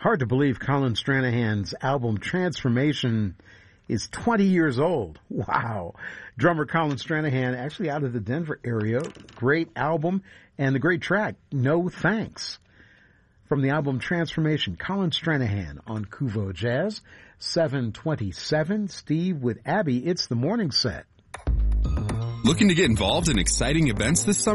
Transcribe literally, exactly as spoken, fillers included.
Hard to believe Colin Stranahan's album Transformation is twenty years old. Wow. Drummer Colin Stranahan, actually out of the Denver area. Great album and the great track, No Thanks. From the album Transformation, Colin Stranahan on Kuvo Jazz. seven twenty-seven, Steve with Abby. It's the morning set. Looking to get involved in exciting events this summer?